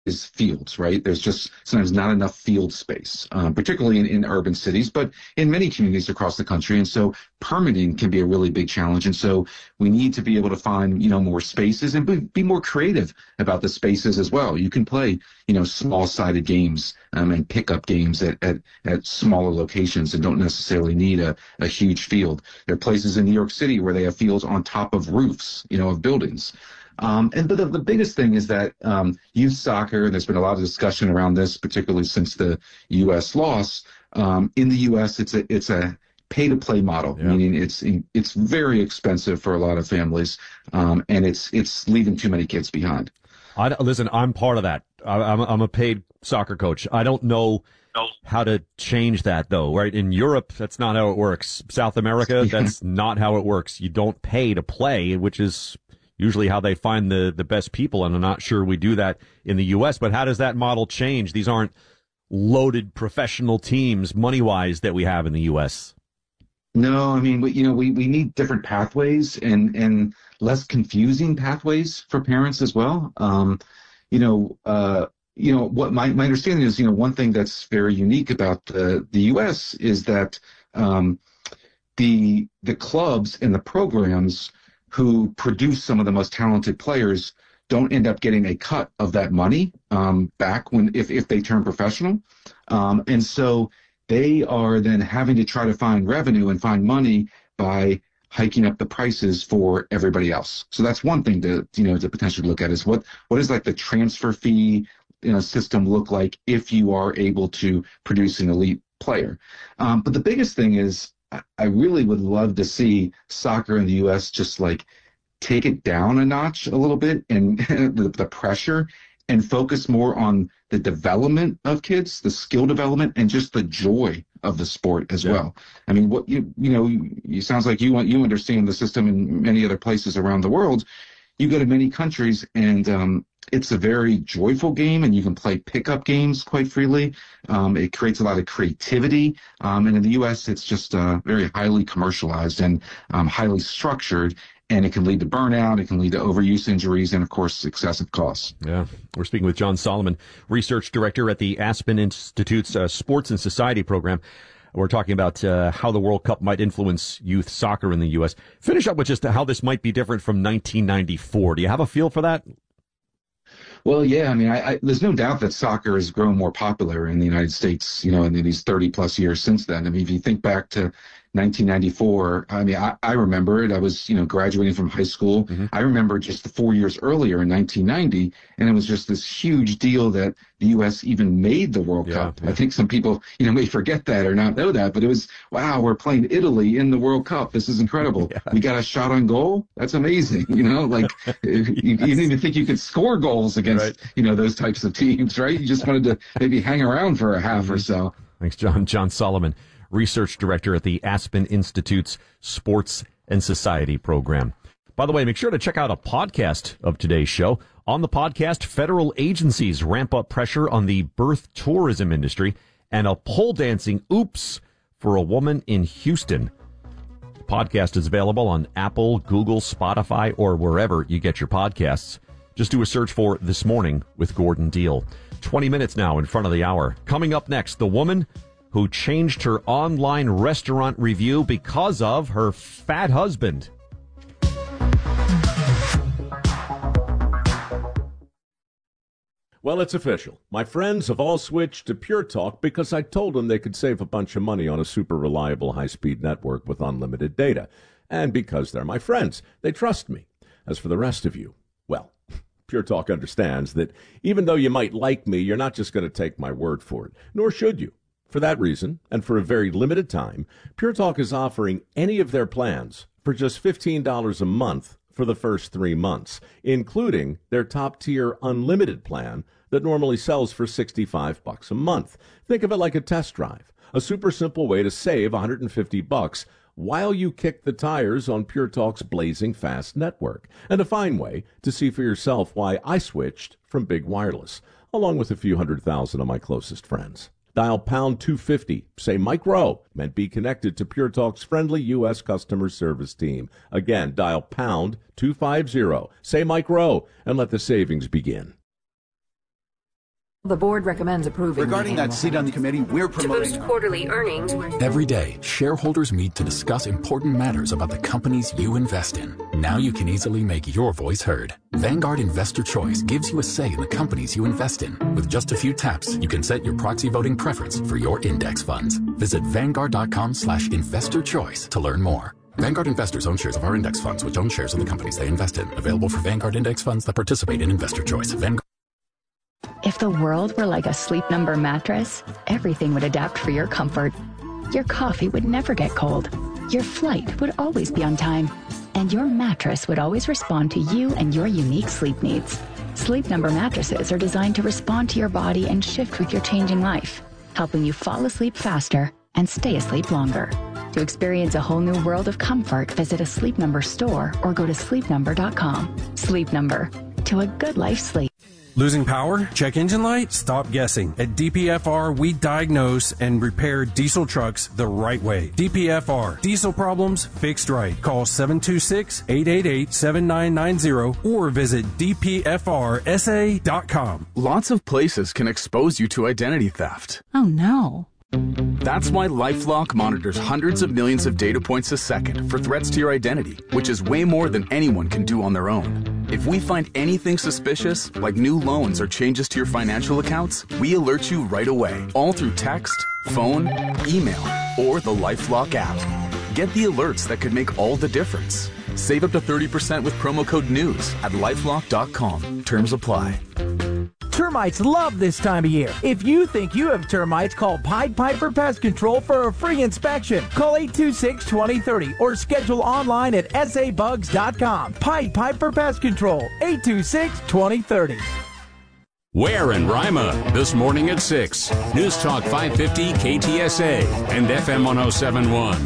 is fields, right? There's just sometimes not enough field space, particularly in urban cities, but in many communities across the country. And so permitting can be a really big challenge. And so we need to be able to find, more spaces and be more creative about the spaces as well. You can play, small-sided games and pickup games at smaller locations and don't necessarily need a huge field. There are places in New York City where they have fields on top of roofs, of buildings. But the biggest thing is that youth soccer, and there's been a lot of discussion around this, particularly since the U.S. loss. In the U.S., it's a pay-to-play model, meaning it's very expensive for a lot of families, and it's leaving too many kids behind. Listen, I'm part of that. I'm a paid soccer coach. I don't know how to change that, though, right? In Europe, that's not how it works. South America, that's not how it works. You don't pay to play, which is usually how they find the best people, and I'm not sure we do that in the U.S., but how does that model change? These aren't loaded professional teams, money-wise, that we have in the U.S. No, I mean, we need different pathways and less confusing pathways for parents as well. What my understanding is, one thing that's very unique about the U.S. is that the clubs and the programs who produce some of the most talented players don't end up getting a cut of that money back if they turn professional. And so they are then having to try to find revenue and find money by hiking up the prices for everybody else. So that's one thing to potentially look at is what is like the transfer fee system look like if you are able to produce an elite player. But the biggest thing is I really would love to see soccer in the U.S. just like take it down a notch a little bit and the pressure and focus more on the development of kids, the skill development, and just the joy of the sport as well. I mean, what you sounds like you understand the system in many other places around the world. You go to many countries and it's a very joyful game, and you can play pickup games quite freely. It creates a lot of creativity. And in the U.S., it's just very highly commercialized and highly structured, and it can lead to burnout. It can lead to overuse injuries and, of course, excessive costs. Yeah. We're speaking with John Solomon, research director at the Aspen Institute's Sports and Society program. We're talking about how the World Cup might influence youth soccer in the U.S. Finish up with just how this might be different from 1994. Do you have a feel for that? Well, yeah, I mean, there's no doubt that soccer has grown more popular in the United States, in these 30 plus years since then. I mean, if you think back to 1994, I mean, I remember it. I was, graduating from high school. Mm-hmm. I remember just the 4 years earlier in 1990, and it was just this huge deal that the U.S. even made the World Cup. Yeah. I think some people, may forget that or not know that, but it was, wow, we're playing Italy in the World Cup. This is incredible. Yeah. We got a shot on goal. That's amazing. You didn't even think you could score goals against, those types of teams, right? You just wanted to maybe hang around for a half or so. Thanks, John. John Solomon, research director at the Aspen Institute's Sports and Society program. By the way, make sure to check out a podcast of today's show. On the podcast, federal agencies ramp up pressure on the birth tourism industry and a pole dancing oops for a woman in Houston. The podcast is available on Apple, Google, Spotify, or wherever you get your podcasts. Just do a search for This Morning with Gordon Deal. 20 minutes now in front of the hour. Coming up next, the woman who changed her online restaurant review because of her fat husband. Well, it's official. My friends have all switched to Pure Talk because I told them they could save a bunch of money on a super reliable high-speed network with unlimited data. And because they're my friends, they trust me. As for the rest of you, well, Pure Talk understands that even though you might like me, you're not just going to take my word for it, nor should you. For that reason, and for a very limited time, Pure Talk is offering any of their plans for just $15 a month for the first 3 months, including their top-tier unlimited plan that normally sells for $65 a month. Think of it like a test drive, a super simple way to save $150 while you kick the tires on Pure Talk's blazing fast network, and a fine way to see for yourself why I switched from big wireless, along with a few 100,000 of my closest friends. Dial pound 250, say Mike Rowe, and be connected to Pure Talk's friendly U.S. customer service team. Again, dial pound 250, say Mike Rowe, and let the savings begin. The board recommends approving. Regarding that seat on the committee, we're promoting. To boost quarterly earnings. Every day, shareholders meet to discuss important matters about the companies you invest in. Now you can easily make your voice heard. Vanguard Investor Choice gives you a say in the companies you invest in. With just a few taps, you can set your proxy voting preference for your index funds. Visit Vanguard.com/investor choice to learn more. Vanguard investors own shares of our index funds, which own shares of the companies they invest in. Available for Vanguard index funds that participate in Investor Choice. Vanguard. If the world were like a Sleep Number mattress, everything would adapt for your comfort. Your coffee would never get cold. Your flight would always be on time. And your mattress would always respond to you and your unique sleep needs. Sleep Number mattresses are designed to respond to your body and shift with your changing life, helping you fall asleep faster and stay asleep longer. To experience a whole new world of comfort, visit a Sleep Number store or go to sleepnumber.com. Sleep Number. To a good life sleep. Losing power? Check engine light? Stop guessing. At DPFR, we diagnose and repair diesel trucks the right way. DPFR. Diesel problems fixed right. Call 726-888-7990 or visit dpfrsa.com. Lots of places can expose you to identity theft. Oh no. That's why LifeLock monitors hundreds of millions of data points a second for threats to your identity, which is way more than anyone can do on their own. If we find anything suspicious, like new loans or changes to your financial accounts, we alert you right away, all through text, phone, email, or the LifeLock app. Get the alerts that could make all the difference. Save up to 30% with promo code NEWS at LifeLock.com. Terms apply. Termites love this time of year. If you think you have termites, call Pied Piper Pest Control for a free inspection. Call 826-2030 or schedule online at sabugs.com. Pied Piper Pest Control, 826-2030. Ware and Rima, this morning at 6. News Talk 550 KTSA and FM 1071.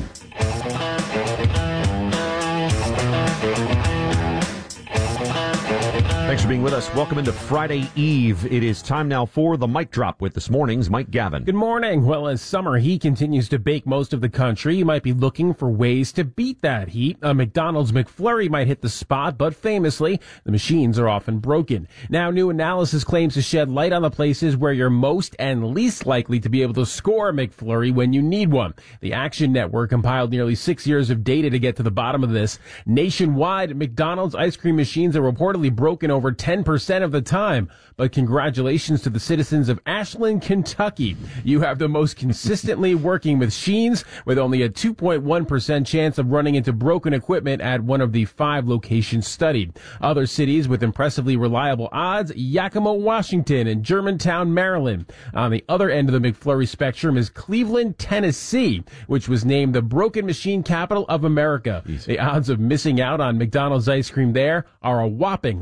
Thanks for being with us. Welcome into Friday Eve. It is time now for the Mic Drop with this morning's Mike Gavin. Good morning. Well, as summer heat continues to bake most of the country, you might be looking for ways to beat that heat. A McDonald's McFlurry might hit the spot, but famously, the machines are often broken. Now, new analysis claims to shed light on the places where you're most and least likely to be able to score a McFlurry when you need one. The Action Network compiled nearly 6 years of data to get to the bottom of this. Nationwide, McDonald's ice cream machines are reportedly broken over 10% of the time. But congratulations to the citizens of Ashland, Kentucky. You have the most consistently working machines with only a 2.1% chance of running into broken equipment at one of the 5 locations studied. Other cities with impressively reliable odds, Yakima, Washington, and Germantown, Maryland. On the other end of the McFlurry spectrum is Cleveland, Tennessee, which was named the broken machine capital of America. Easy. The odds of missing out on McDonald's ice cream there are a whopping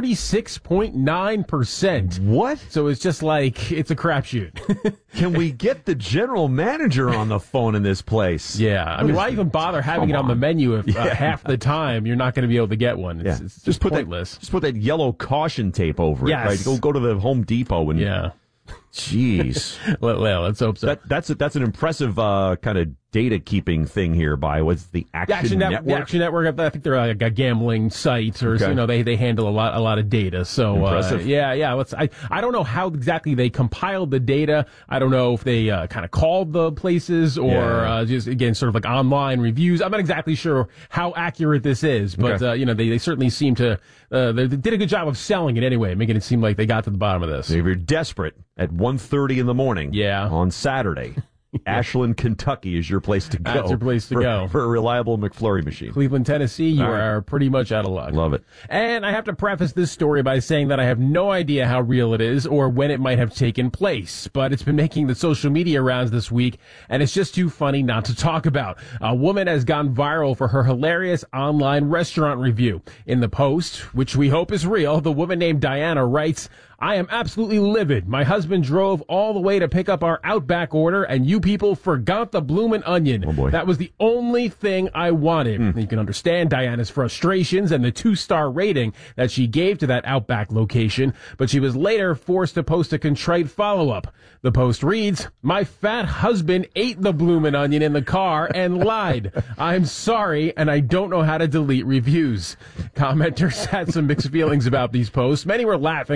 46.9%. What? So it's just like, it's a crapshoot. Can we get the general manager on the phone in this place? Yeah. I mean, why even bother having it on the menu if half the time you're not going to be able to get one? It's just pointless. Just put that yellow caution tape over it. Right? Go to the Home Depot and... Yeah. Jeez. well, let's hope so. That's an impressive kind of data keeping thing here by what's the Action Network? The Action Network, I think they're like a gambling site or they handle a lot of data. So I don't know how exactly they compiled the data. I don't know if they kind of called the places or just again sort of like online reviews. I'm not exactly sure how accurate this is, but they certainly seem to they did a good job of selling it anyway, making it seem like they got to the bottom of this. If you're desperate at 1:30 in the morning on Saturday, Ashland, Kentucky is your place to go. That's your place to go. For a reliable McFlurry machine. Cleveland, Tennessee, you are pretty much out of luck. Love it. And I have to preface this story by saying that I have no idea how real it is or when it might have taken place, but it's been making the social media rounds this week, and it's just too funny not to talk about. A woman has gone viral for her hilarious online restaurant review. In the post, which we hope is real, the woman named Diana writes, "I am absolutely livid. My husband drove all the way to pick up our Outback order, and you people forgot the bloomin' onion. Oh boy. That was the only thing I wanted." You can understand Diana's frustrations and the 2-star rating that she gave to that Outback location, but she was later forced to post a contrite follow-up. The post reads, "My fat husband ate the bloomin' onion in the car and lied. I'm sorry, and I don't know how to delete reviews." Commenters had some mixed feelings about these posts. Many were laughing, of course,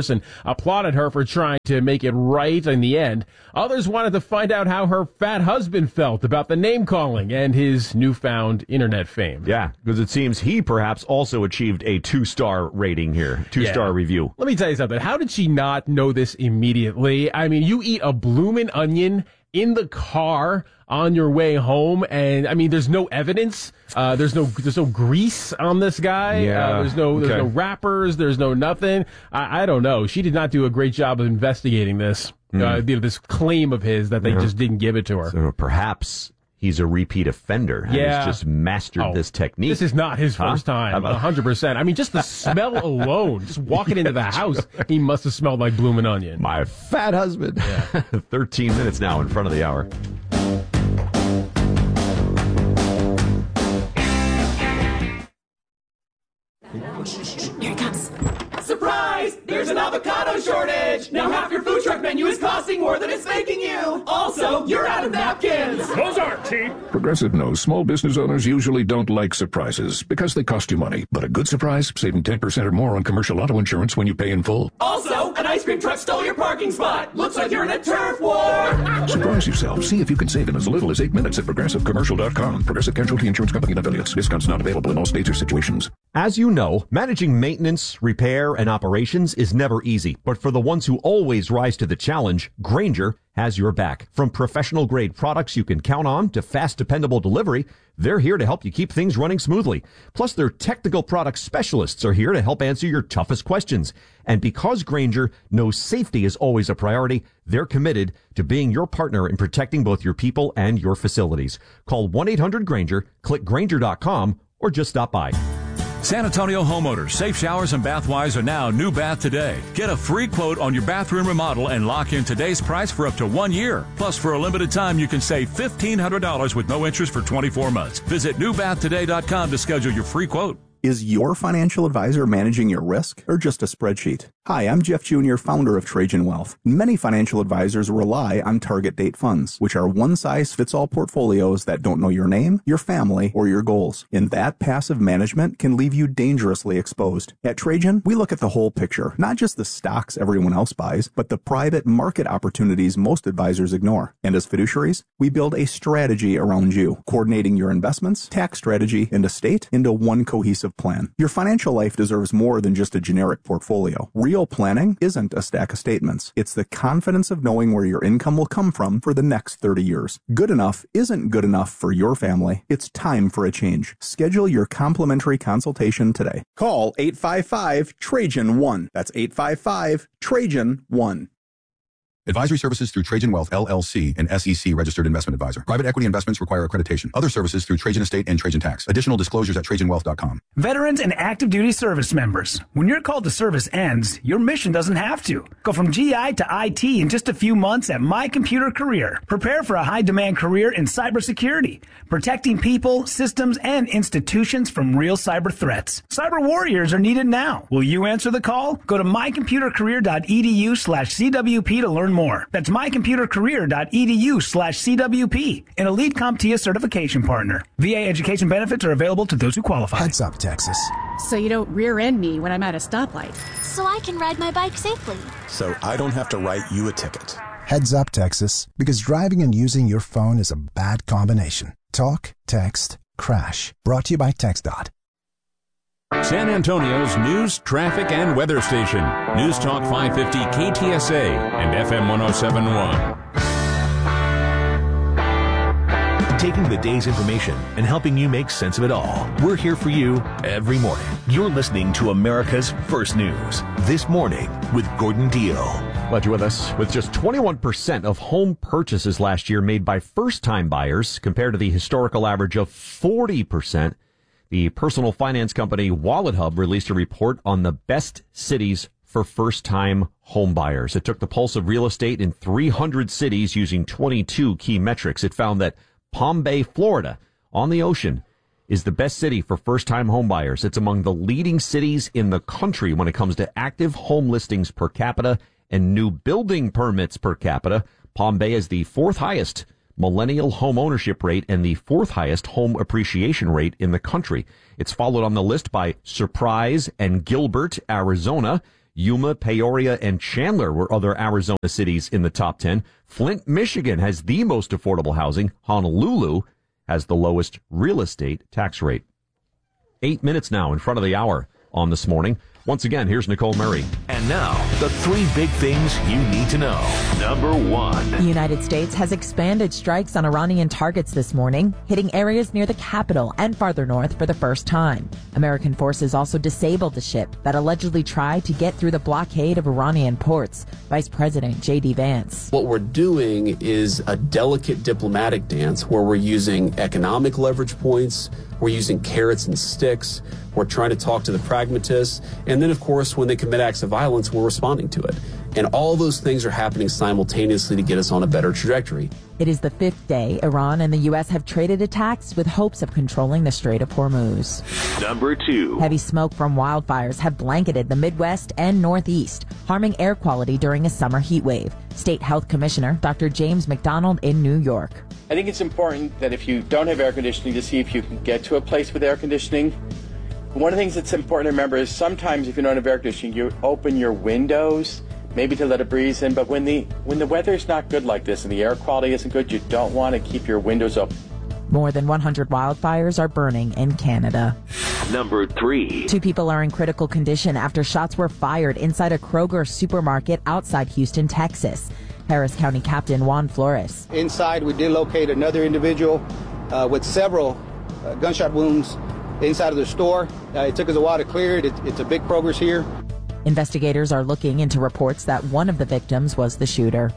person applauded her for trying to make it right in the end. Others wanted to find out how her fat husband felt about the name-calling and his newfound internet fame. Yeah, because it seems he perhaps also achieved a 2-star rating here, 2-star review. Let me tell you something. How did she not know this immediately? I mean, you eat a bloomin' onion in the car on your way home, and I mean, there's no evidence. There's no grease on this guy. There's no wrappers. There's no nothing. I don't know. She did not do a great job of investigating this. This claim of his that they just didn't give it to her. So perhaps he's a repeat offender. And he's just mastered this technique. This is not his first time. 100%. I mean, just the smell alone, just walking into the house, he must have smelled like bloomin' onion. My fat husband. 13 minutes now in front of the hour. Here it comes. Surprise! There's an avocado shortage! Now half your food truck menu is costing more than it's making you! Also, you're out of napkins! Those aren't cheap! Progressive knows small business owners usually don't like surprises because they cost you money. But a good surprise, saving 10% or more on commercial auto insurance when you pay in full. Also, an ice cream truck stole your parking spot! Looks like you're in a turf war! Surprise yourself. See if you can save in as little as 8 minutes at ProgressiveCommercial.com. Progressive Casualty Insurance Company and Affiliates. Discounts not available in all states or situations. As you know, managing maintenance, repair, and operations is never easy. But for the ones who always rise to the challenge, Grainger has your back. From professional-grade products you can count on to fast, dependable delivery, they're here to help you keep things running smoothly. Plus, their technical product specialists are here to help answer your toughest questions. And because Grainger knows safety is always a priority, they're committed to being your partner in protecting both your people and your facilities. Call 1-800-GRAINGER, click Grainger.com, or just stop by. San Antonio homeowners, Safe Showers and Bathwise are now New Bath Today. Get a free quote on your bathroom remodel and lock in today's price for up to 1 year. Plus, for a limited time, you can save $1,500 with no interest for 24 months. Visit newbathtoday.com to schedule your free quote. Is your financial advisor managing your risk or just a spreadsheet? Hi, I'm Jeff Jr., founder of Trajan Wealth. Many financial advisors rely on target date funds, which are one-size-fits-all portfolios that don't know your name, your family, or your goals. And that passive management can leave you dangerously exposed. At Trajan, we look at the whole picture, not just the stocks everyone else buys, but the private market opportunities most advisors ignore. And as fiduciaries, we build a strategy around you, coordinating your investments, tax strategy, and estate into one cohesive plan. Your financial life deserves more than just a generic portfolio. Real planning isn't a stack of statements. It's the confidence of knowing where your income will come from for the next 30 years. Good enough isn't good enough for your family. It's time for a change. Schedule your complimentary consultation today. Call 855-TRAJAN-1. That's 855-TRAJAN-1. Advisory services through Trajan Wealth, LLC, an SEC registered investment advisor. Private equity investments require accreditation. Other services through Trajan Estate and Trajan Tax. Additional disclosures at TrajanWealth.com. Veterans and active duty service members. When your call to service ends, your mission doesn't have to. Go from GI to IT in just a few months at My Computer Career. Prepare for a high-demand career in cybersecurity, protecting people, systems, and institutions from real cyber threats. Cyber warriors are needed now. Will you answer the call? Go to mycomputercareer.edu/CWP to learn more. That's mycomputercareer.edu/CWP, an elite CompTIA certification partner. VA education benefits are available to those who qualify. Heads up, Texas. So you don't rear end me when I'm at a stoplight. So I can ride my bike safely. So I don't have to write you a ticket. Heads up, Texas, because driving and using your phone is a bad combination. Talk, text, crash. Brought to you by TxDOT. San Antonio's news, traffic, and weather station. News Talk 550 KTSA and FM 1071. Taking the day's information and helping you make sense of it all. We're here for you every morning. You're listening to America's First News. This morning with Gordon Deal. Glad you're with us. With just 21% of home purchases last year made by first-time buyers compared to the historical average of 40%, the personal finance company WalletHub released a report on the best cities for first-time home buyers. It took the pulse of real estate in 300 cities using 22 key metrics. It found that Palm Bay, Florida, on the ocean, is the best city for first-time home buyers. It's among the leading cities in the country when it comes to active home listings per capita and new building permits per capita. Palm Bay is the fourth highest millennial home ownership rate and the fourth highest home appreciation rate in the country. It's followed on the list by Surprise and Gilbert, Arizona. Yuma, Peoria, and Chandler were other Arizona cities in the top 10. Flint, Michigan has the most affordable housing. Honolulu has the lowest real estate tax rate. 8 minutes now in front of the hour on This Morning. Once again, here's Nicole Murray. And now, the 3 big things you need to know. Number 1. The United States has expanded strikes on Iranian targets this morning, hitting areas near the capital and farther north for the first time. American forces also disabled the ship that allegedly tried to get through the blockade of Iranian ports. Vice President J.D. Vance. What we're doing is a delicate diplomatic dance where we're using economic leverage points, we're using carrots and sticks, we're trying to talk to the pragmatists, and then, of course, when they commit acts of violence, we're responding to it. And all those things are happening simultaneously to get us on a better trajectory. It is the 5th day Iran and the U.S. have traded attacks with hopes of controlling the Strait of Hormuz. Number 2. Heavy smoke from wildfires have blanketed the Midwest and Northeast, harming air quality during a summer heat wave. State Health Commissioner Dr. James McDonald in New York. I think it's important that if you don't have air conditioning, to see if you can get to a place with air conditioning. One of the things that's important to remember is sometimes if you don't have air conditioning, you open your windows, maybe to let a breeze in, but when the weather's not good like this and the air quality isn't good, you don't want to keep your windows open. More than 100 wildfires are burning in Canada. Number 3. 2 people are in critical condition after shots were fired inside a Kroger supermarket outside Houston, Texas. Harris County Captain Juan Flores. Inside, we did locate another individual with several gunshot wounds inside of the store. It took us a while to clear it. It's a big Kroger's here. Investigators are looking into reports that one of the victims was the shooter.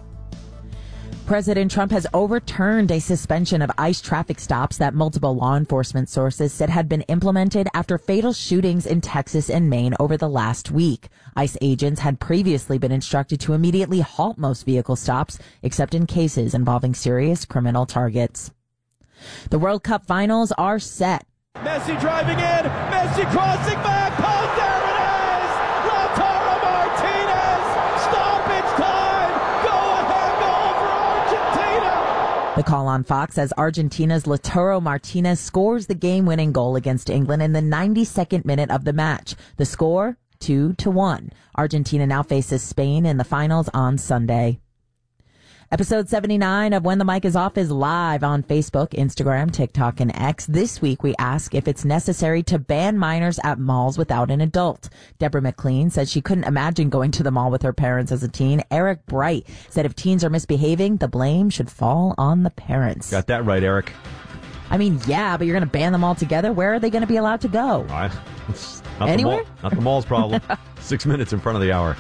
President Trump has overturned a suspension of ICE traffic stops that multiple law enforcement sources said had been implemented after fatal shootings in Texas and Maine over the last week. ICE agents had previously been instructed to immediately halt most vehicle stops, except in cases involving serious criminal targets. The World Cup finals are set. Messi driving in, Messi crossing back, post, there it is! Lautaro Martinez, stoppage time, go-ahead goal for Argentina! The call on Fox as Argentina's Lautaro Martinez scores the game-winning goal against England in the 92nd minute of the match. The score, 2-1. Argentina now faces Spain in the finals on Sunday. Episode 79 of When the Mic is Off is live on Facebook, Instagram, TikTok, and X. This week, we ask if it's necessary to ban minors at malls without an adult. Deborah McLean said she couldn't imagine going to the mall with her parents as a teen. Eric Bright said if teens are misbehaving, the blame should fall on the parents. Got that right, Eric. I mean, yeah, but you're going to ban them all together? Where are they going to be allowed to go? It's not Anywhere? Not the mall's problem. 6 minutes in front of the hour.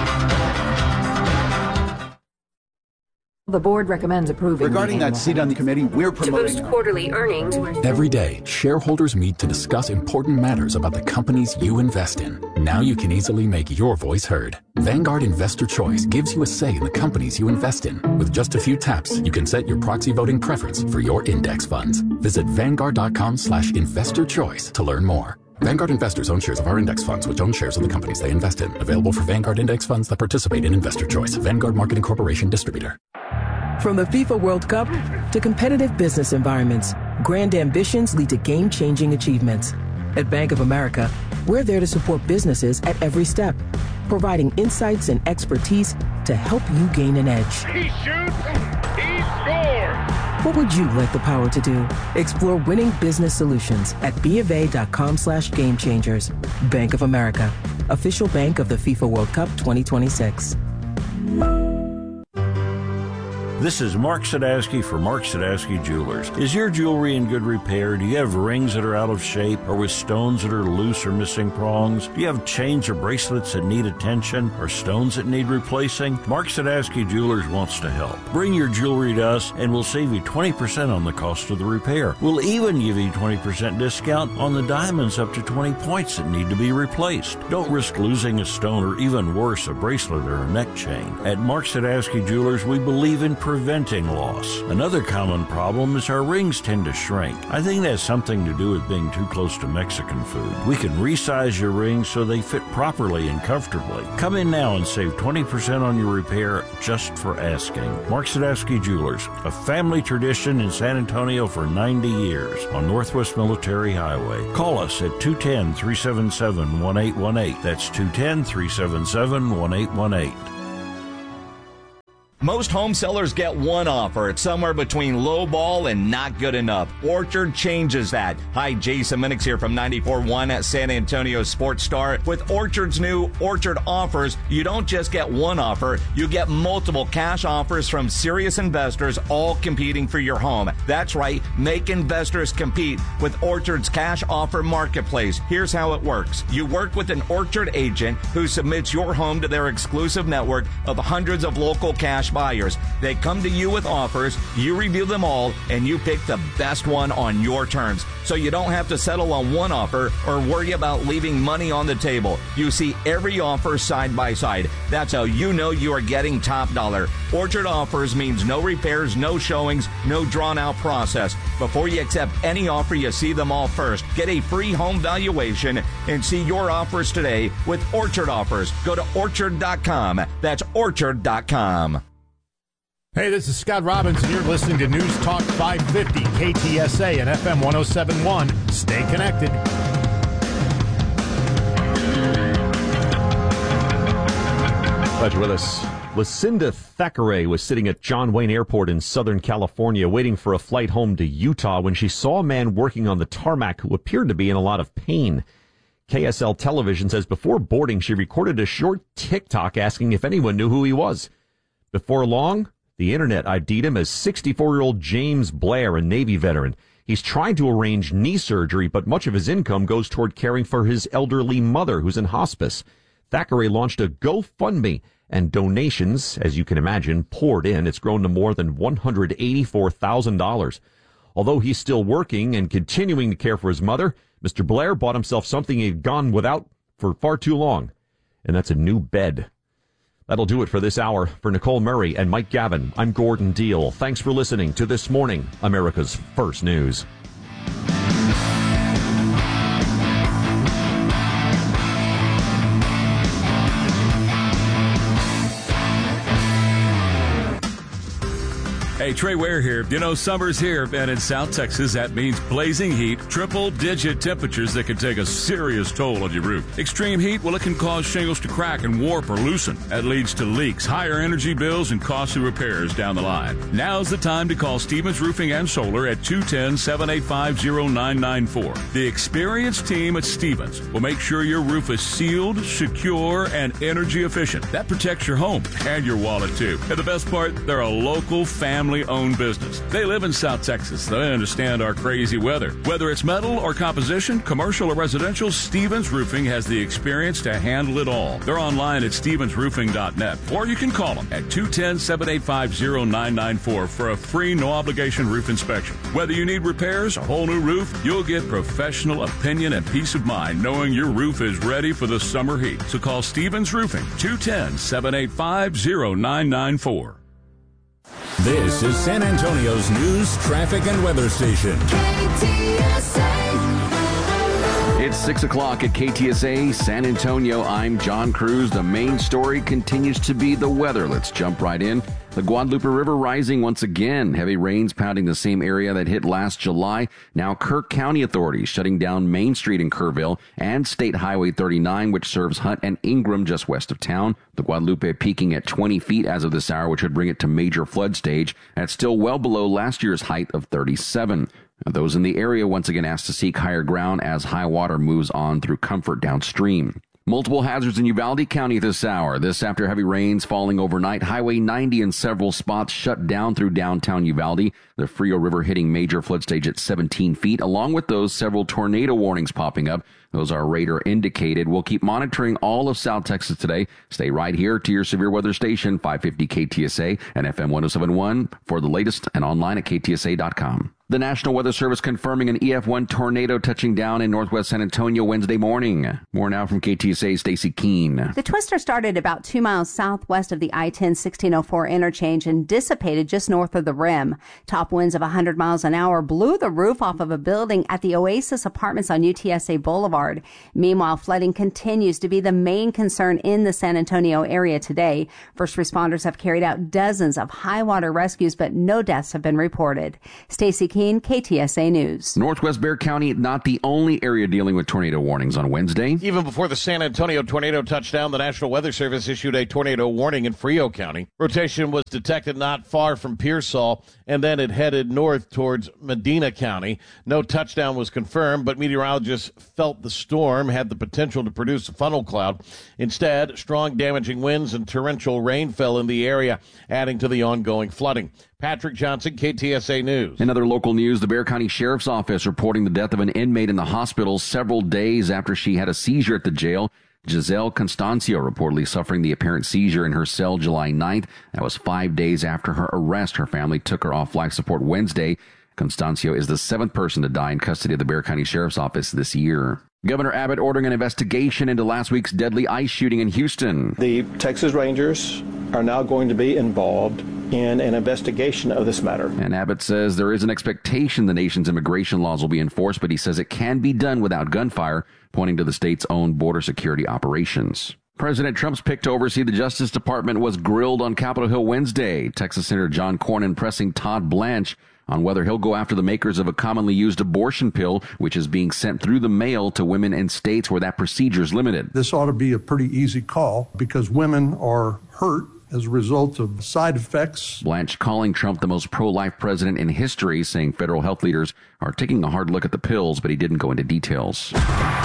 The board recommends approving. Regarding that seat on the committee, we're to promoting. boost quarterly earnings. Every day, shareholders meet to discuss important matters about the companies you invest in. Now you can easily make your voice heard. Vanguard Investor Choice gives you a say in the companies you invest in. With just a few taps, you can set your proxy voting preference for your index funds. Visit Vanguard.com/investor choice to learn more. Vanguard investors own shares of our index funds, which own shares of the companies they invest in. Available for Vanguard index funds that participate in Investor Choice. Vanguard Marketing Corporation Distributor. From the FIFA World Cup to competitive business environments, grand ambitions lead to game-changing achievements. At Bank of America, we're there to support businesses at every step, providing insights and expertise to help you gain an edge. He shoots, he scores! What would you like the power to do? Explore winning business solutions at BofA.com/gamechangers. Bank of America, official bank of the FIFA World Cup 2026. This is Mark Sadowski for Mark Sadowski Jewelers. Is your jewelry in good repair? Do you have rings that are out of shape or with stones that are loose or missing prongs? Do you have chains or bracelets that need attention or stones that need replacing? Mark Sadowski Jewelers wants to help. Bring your jewelry to us and we'll save you 20% on the cost of the repair. We'll even give you 20% discount on the diamonds up to 20 points that need to be replaced. Don't risk losing a stone or even worse, a bracelet or a neck chain. At Mark Sadowski Jewelers, we believe in preventing loss. Another common problem is our rings tend to shrink. I think that has something to do with being too close to Mexican food. We can resize your rings so they fit properly and comfortably. Come in now and save 20% on your repair just for asking. Mark Sadowski Jewelers, a family tradition in San Antonio for 90 years on Northwest Military Highway. Call us at 210-377-1818. That's 210-377-1818. Most home sellers get one offer. It's somewhere between low ball and not good enough. Orchard changes that. Hi, Jason Minix here from 94.1 at San Antonio Sports Star. With Orchard's new Orchard offers, you don't just get one offer, you get multiple cash offers from serious investors, all competing for your home. That's right, make investors compete with Orchard's cash offer marketplace. Here's how it works. You work with an Orchard agent who submits your home to their exclusive network of hundreds of local cash buyers. They come to you with offers, you review them all, and you pick the best one on your terms. So you don't have to settle on one offer or worry about leaving money on the table. You see every offer side by side. That's how you know you are getting top dollar. Orchard offers means no repairs, no showings, no drawn out process. Before you accept any offer, you see them all first. Get a free home valuation and see your offers today with Orchard offers. Go to orchard.com. That's orchard.com. Hey, this is Scott Robbins, and you're listening to News Talk 550, KTSA and FM 107.1. Stay connected. Glad you're with us. Lucinda Thackeray was sitting at John Wayne Airport in Southern California waiting for a flight home to Utah when she saw a man working on the tarmac who appeared to be in a lot of pain. KSL Television says before boarding, she recorded a short TikTok asking if anyone knew who he was. Before long, the internet ID'd him as 64-year-old James Blair, a Navy veteran. He's trying to arrange knee surgery, but much of his income goes toward caring for his elderly mother, who's in hospice. Thackeray launched a GoFundMe, and donations, as you can imagine, poured in. It's grown to more than $184,000. Although he's still working and continuing to care for his mother, Mr. Blair bought himself something he'd gone without for far too long, and that's a new bed. That'll do it for this hour. For Nicole Murray and Mike Gavin, I'm Gordon Deal. Thanks for listening to This Morning, America's First News. Hey, Trey Ware here. You know, summer's here, and in South Texas, that means blazing heat, triple-digit temperatures that can take a serious toll on your roof. Extreme heat, well, it can cause shingles to crack and warp or loosen. That leads to leaks, higher energy bills, and costly repairs down the line. Now's the time to call Stevens Roofing and Solar at 210-785-0994. The experienced team at Stevens will make sure your roof is sealed, secure, and energy efficient. That protects your home and your wallet, too. And the best part, they're a local family-owned business. They live in South Texas. They understand our crazy weather. Whether it's metal or composition, commercial or residential, Stevens Roofing has the experience to handle it all. They're online at stevensroofing.net, or you can call them at 210-785-0994 for a free, no-obligation roof inspection. Whether you need repairs, a whole new roof, you'll get professional opinion and peace of mind knowing your roof is ready for the summer heat. So call Stevens Roofing, 210-785-0994. This is San Antonio's news, traffic, and weather station. It's 6 o'clock at KTSA San Antonio. I'm John Cruz. The main story continues to be the weather. Let's jump right in. The Guadalupe River rising once again. Heavy rains pounding the same area that hit last July. Now Kirk County authorities shutting down Main Street in Kerrville and State Highway 39, which serves Hunt and Ingram just west of town. The Guadalupe peaking at 20 feet as of this hour, which would bring it to major flood stage. That's still well below last year's height of 37. Those in the area once again asked to seek higher ground as high water moves on through Comfort downstream. Multiple hazards in Uvalde County this hour. This after heavy rains falling overnight. Highway 90 in several spots shut down through downtown Uvalde. The Frio River hitting major flood stage at 17 feet. Along with those, several tornado warnings popping up. Those are radar indicated. We'll keep monitoring all of South Texas today. Stay right here to your severe weather station, 550 KTSA and FM 107.1 for the latest and online at KTSA.com. The National Weather Service confirming an EF1 tornado touching down in northwest San Antonio Wednesday morning. More now from KTSA's Stacy Keene. The twister started about 2 miles southwest of the I-10-1604 interchange and dissipated just north of the rim. Top winds of 100 miles an hour blew the roof off of a building at the Oasis Apartments on UTSA Boulevard. Meanwhile, flooding continues to be the main concern in the San Antonio area today. First responders have carried out dozens of high water rescues, but no deaths have been reported. Stacy Keene, KTSA News. Northwest Bexar County, not the only area dealing with tornado warnings on Wednesday. Even before the San Antonio tornado touchdown, the National Weather Service issued a tornado warning in Frio County. Rotation was detected not far from Pearsall, and then it headed north towards Medina County. No touchdown was confirmed, but meteorologists felt the storm had the potential to produce a funnel cloud. Instead, strong damaging winds and torrential rain fell in the area, adding to the ongoing flooding. Patrick Johnson, KTSA News. In other local news, the Bexar County Sheriff's Office reporting the death of an inmate in the hospital several days after she had a seizure at the jail. Giselle Constancio reportedly suffering the apparent seizure in her cell July 9th. That was 5 days after her arrest. Her family took her off life support Wednesday. Constancio is the 7th person to die in custody of the Bexar County Sheriff's Office this year. Governor Abbott ordering an investigation into last week's deadly ICE shooting in Houston. The Texas Rangers are now going to be involved in an investigation of this matter. And Abbott says there is an expectation the nation's immigration laws will be enforced, but he says it can be done without gunfire, pointing to the state's own border security operations. President Trump's pick to oversee the Justice Department was grilled on Capitol Hill Wednesday. Texas Senator John Cornyn pressing Todd Blanche on whether he'll go after the makers of a commonly used abortion pill, which is being sent through the mail to women in states where that procedure is limited. This ought to be a pretty easy call because women are hurt as a result of side effects. Blanche calling Trump the most pro-life president in history, saying federal health leaders are taking a hard look at the pills, but he didn't go into details.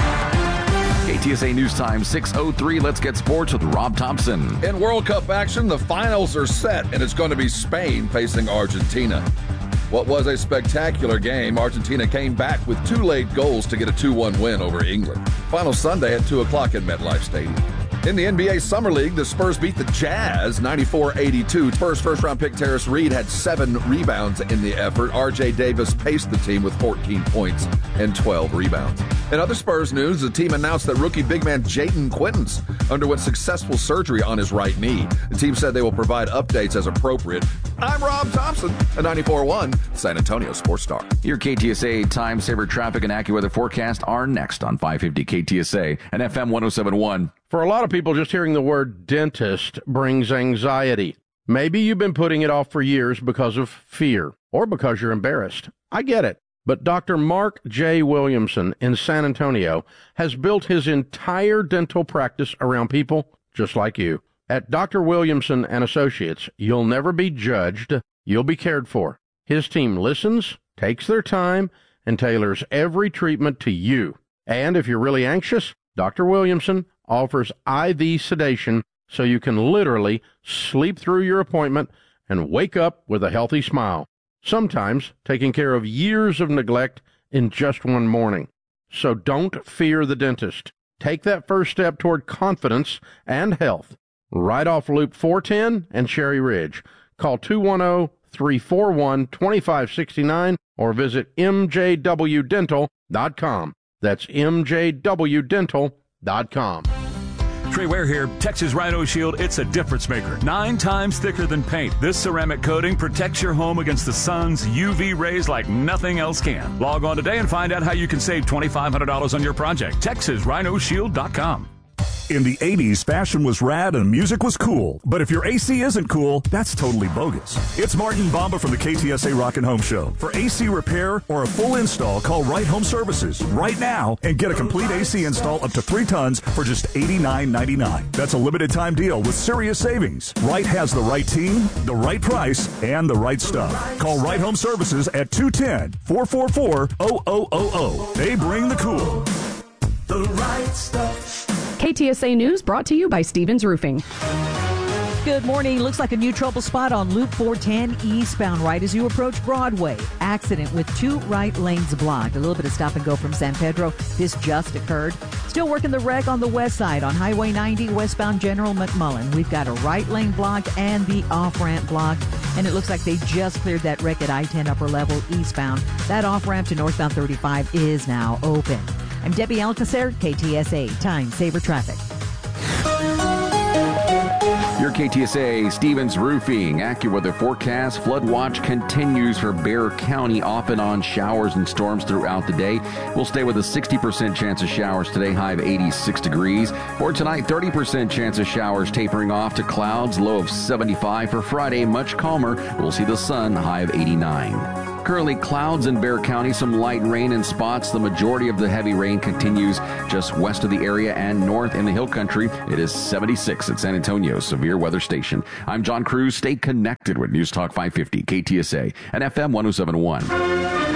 KTSA News Time 6:03. Let's get sports with Rob Thompson. In World Cup action, the finals are set, and it's going to be Spain facing Argentina. What was a spectacular game, Argentina came back with 2 late goals to get a 2-1 win over England. Final Sunday at 2 o'clock at MetLife Stadium. In the NBA Summer League, the Spurs beat the Jazz 94-82. Spurs first-round pick Terrence Reed had 7 rebounds in the effort. R.J. Davis paced the team with 14 points and 12 rebounds. In other Spurs news, the team announced that rookie big man Jayden Quintons underwent successful surgery on his right knee. The team said they will provide updates as appropriate. I'm Rob Thompson at 94.1 San Antonio Sports Star. Your KTSA Time Saver traffic and AccuWeather forecast are next on 550 KTSA and FM 107.1. For a lot of people, just hearing the word dentist brings anxiety. Maybe you've been putting it off for years because of fear or because you're embarrassed. I get it. But Dr. Mark J. Williamson in San Antonio has built his entire dental practice around people just like you. At Dr. Williamson and Associates, you'll never be judged. You'll be cared for. His team listens, takes their time, and tailors every treatment to you. And if you're really anxious, Dr. Williamson offers IV sedation so you can literally sleep through your appointment and wake up with a healthy smile. Sometimes taking care of years of neglect in just one morning. So don't fear the dentist. Take that first step toward confidence and health. Right off Loop 410 and Cherry Ridge. Call 210-341-2569 or visit mjwdental.com. That's mjwdental.com. Trey Ware here. Texas Rhino Shield, it's a difference maker. 9 times thicker than paint. This ceramic coating protects your home against the sun's UV rays like nothing else can. Log on today and find out how you can save $2,500 on your project. TexasRhinoShield.com. In the 80s, fashion was rad and music was cool. But if your AC isn't cool, that's totally bogus. It's Martin Bamba from the KTSA Rockin' Home Show. For AC repair or a full install, call Wright Home Services right now and get a complete AC install up to 3 tons for just $89.99. That's a limited time deal with serious savings. Wright has the right team, the right price, and the right stuff. Call Wright Home Services at 210-444-0000. They bring the cool. The right stuff. KTSA News brought to you by Stevens Roofing. Good morning. Looks like a new trouble spot on Loop 410 eastbound right as you approach Broadway. Accident with 2 right lanes blocked. A little bit of stop and go from San Pedro. This just occurred. Still working the wreck on the west side on Highway 90 westbound General McMullen. We've got a right lane blocked and the off-ramp blocked. And it looks like they just cleared that wreck at I-10 upper level eastbound. That off-ramp to northbound 35 is now open. I'm Debbie Alcacer, KTSA Time Saver Traffic. Your KTSA Stevens Roofing AccuWeather forecast. Flood watch continues for Bexar County, off and on showers and storms throughout the day. We'll stay with a 60% chance of showers today, high of 86 degrees. For tonight, 30% chance of showers tapering off to clouds, low of 75. For Friday, much calmer. We'll see the sun, high of 89. Currently clouds in Bexar County, some light rain in spots. The majority of the heavy rain continues just west of the area and north in the hill country. It is 76 at San Antonio Severe Weather Station. I'm John Cruz. Stay connected with News Talk 550, KTSA, and FM 107.1.